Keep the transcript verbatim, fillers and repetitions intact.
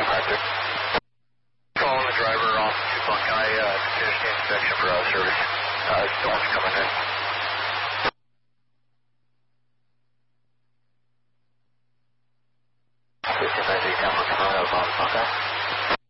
Calling the driver off to Buckeye uh, to finish the inspection for uh, service. Uh, storm's coming in. fifteen ninety, ten, coming out of Buckeye.